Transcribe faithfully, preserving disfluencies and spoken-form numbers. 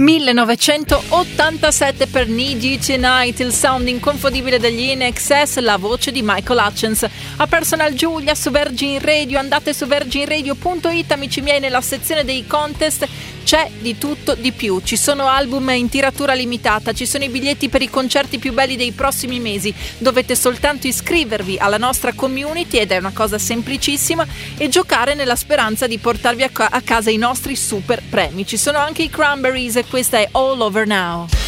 millenovecentottantasette per Need You Tonight, il sound inconfondibile degli In Excess, la voce di Michael Hutchence. A Personal Giulia su Virgin Radio, andate su virgin radio punto it, amici miei, nella sezione dei contest c'è di tutto di più, ci sono album in tiratura limitata, ci sono i biglietti per i concerti più belli dei prossimi mesi, dovete soltanto iscrivervi alla nostra community ed è una cosa semplicissima e giocare nella speranza di portarvi a, ca- a casa i nostri super premi. Ci sono anche i Cranberries e questa è All Over Now.